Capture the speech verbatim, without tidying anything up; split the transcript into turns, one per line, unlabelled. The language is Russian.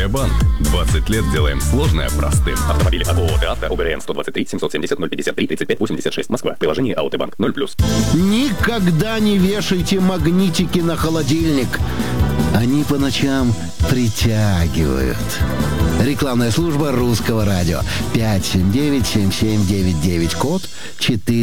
Банк. двадцать лет делаем сложное простым.
Автомобили от ООО «Авто», ОГРН сто двадцать три семьсот семьдесят ноль пятьдесят три тридцать пять восемьдесят шесть, Москва. Приложение АОТ Банк ноль плюс.
Никогда не вешайте магнитики на холодильник. Они по ночам притягивают. Рекламная служба Русского радио. пять семь девять семь семь девять девять, код четыре.